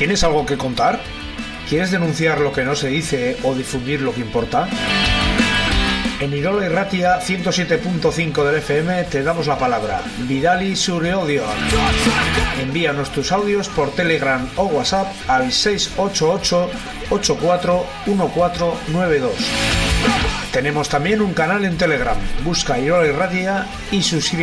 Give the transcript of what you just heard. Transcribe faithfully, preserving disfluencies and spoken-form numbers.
¿Tienes algo que contar? ¿Quieres denunciar lo que no se dice o difundir lo que importa? En Irola Irratia ciento siete punto cinco del F M te damos la palabra. Bidali zure odio. Envíanos tus audios por Telegram o WhatsApp al seis ocho ocho, ocho cuatro uno cuatro nueve dos. Tenemos también un canal en Telegram. Busca Irola Irratia y suscríbete.